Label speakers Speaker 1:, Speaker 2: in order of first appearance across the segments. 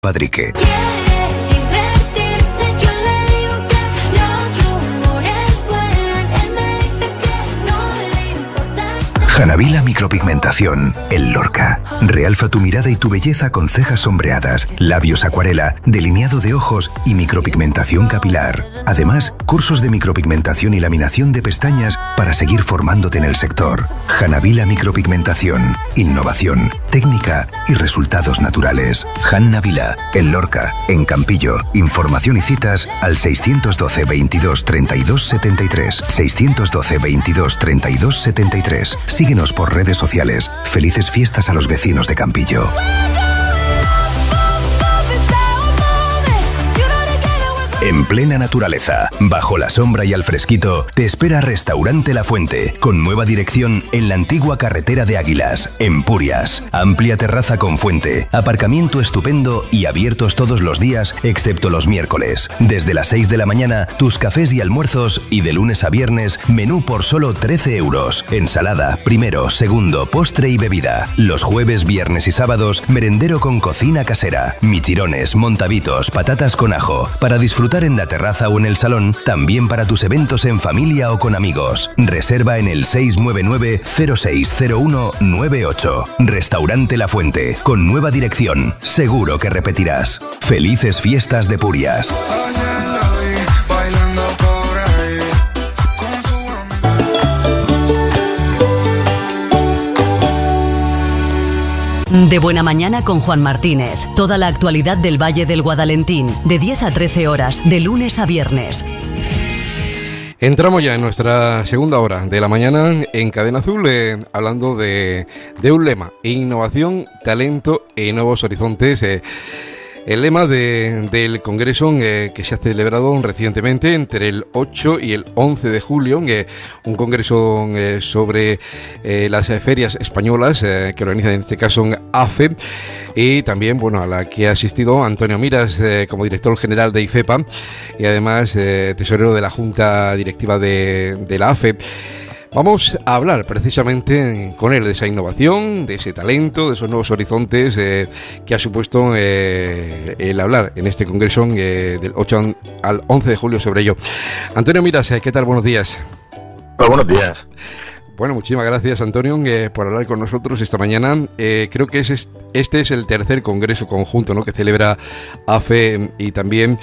Speaker 1: Padrique. Hanavila Micropigmentación, El Lorca. Realza tu mirada y tu belleza con cejas sombreadas, labios acuarela, delineado de ojos y micropigmentación capilar. Además, cursos de micropigmentación y laminación de pestañas para seguir formándote en el sector. Hanavila Micropigmentación, innovación, técnica y resultados naturales. Hanavila, El Lorca, en Campillo. Información y citas al 612 22 32 73. 612 22 32 73. Síguenos por redes sociales. Felices fiestas a los vecinos de Campillo. En plena naturaleza, bajo la sombra y al fresquito, te espera Restaurante La Fuente, con nueva dirección en la antigua carretera de Águilas, en Purias. Amplia terraza con fuente, aparcamiento estupendo y abiertos todos los días, excepto los miércoles. Desde las 6 de la mañana, tus cafés y almuerzos, y de lunes a viernes, menú por solo 13 euros. Ensalada, primero, segundo, postre y bebida. Los jueves, viernes y sábados, merendero con cocina casera. Michirones, montavitos, patatas con ajo, para disfrutar en la terraza o en el salón, también para tus eventos en familia o con amigos. Reserva en el 699 060198. Restaurante La Fuente, con nueva dirección. Seguro que repetirás. Felices fiestas de Purias.
Speaker 2: De Buena Mañana con Juan Martínez. Toda la actualidad del Valle del Guadalentín, de 10 a 13 horas, de lunes a viernes.
Speaker 3: Entramos ya en nuestra segunda hora de la mañana en Cadena Azul, hablando de un lema: innovación, talento y nuevos horizontes. El lema del Congreso que se ha celebrado recientemente entre el 8 y el 11 de julio, un congreso sobre las ferias españolas que organiza en este caso AFE, y también a la que ha asistido Antonio Miras como director general de IFEPA y además tesorero de la Junta Directiva de la AFE. Vamos a hablar precisamente con él de esa innovación, de ese talento, de esos nuevos horizontes que ha supuesto el hablar en este congreso del 8 al 11 de julio sobre ello. Antonio Miras, ¿qué tal? Buenos días.
Speaker 4: Hola, buenos días.
Speaker 3: Bueno, muchísimas gracias, Antonio, por hablar con nosotros esta mañana. Creo que este es el tercer congreso conjunto, ¿no?, que celebra AFE y también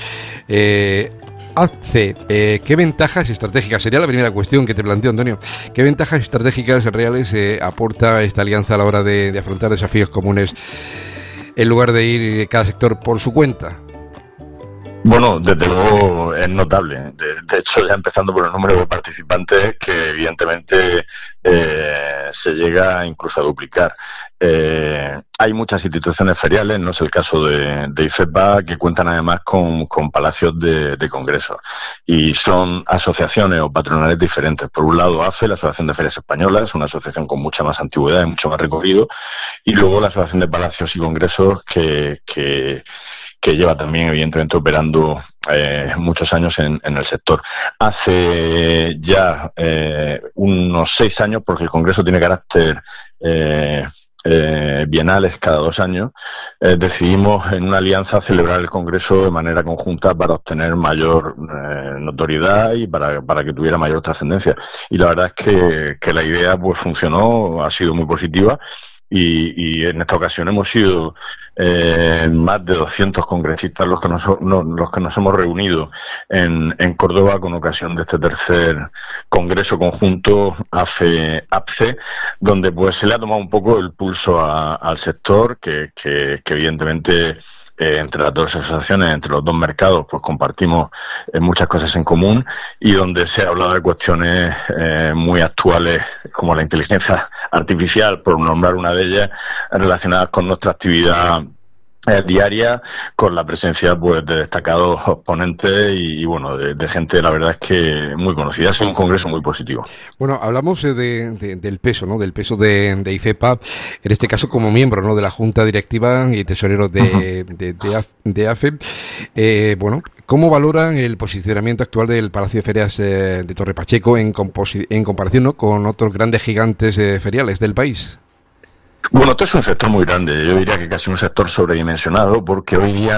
Speaker 3: ACE. ¿Qué ventajas estratégicas? Sería la primera cuestión que te planteo, Antonio. ¿Qué ventajas estratégicas reales aporta esta alianza a la hora de afrontar desafíos comunes en lugar de ir cada sector por su cuenta?
Speaker 4: Bueno, desde luego es notable. De hecho, ya empezando por el número de participantes, que evidentemente se llega incluso a duplicar. Hay muchas instituciones feriales, no es el caso de IFEPA, que cuentan además con palacios de congresos. Y son asociaciones o patronales diferentes. Por un lado, AFE, la Asociación de Ferias Españolas, una asociación con mucha más antigüedad y mucho más recorrido. Y luego la Asociación de Palacios y Congresos, que lleva también, evidentemente, operando muchos años en el sector. Hace ya unos 6 años, porque el Congreso tiene carácter bienales cada 2 años, decidimos en una alianza celebrar el Congreso de manera conjunta para obtener mayor notoriedad y para que tuviera mayor trascendencia. Y la verdad es que la idea pues funcionó, ha sido muy positiva. Y en esta ocasión hemos sido más de 200 congresistas los que nos hemos reunido en Córdoba con ocasión de este tercer congreso conjunto AFE-APCE, donde pues se le ha tomado un poco el pulso al sector que evidentemente entre las dos asociaciones, entre los dos mercados, pues compartimos muchas cosas en común, y donde se ha hablado de cuestiones muy actuales como la inteligencia artificial, por nombrar una de ellas, relacionadas con nuestra actividad diaria, con la presencia pues de destacados ponentes y bueno, de gente, la verdad es que muy conocida. Ha sido un congreso muy positivo.
Speaker 3: Bueno, hablamos del peso, ¿no?, del peso de IFEPA, en este caso como miembro, ¿no?, de la Junta Directiva y tesorero de AFE. Bueno, ¿cómo valoran el posicionamiento actual del Palacio de Ferias de Torre Pacheco en comparación, ¿no?, con otros grandes gigantes feriales del país?
Speaker 4: Bueno, esto es un sector muy grande, yo diría que casi un sector sobredimensionado, porque hoy día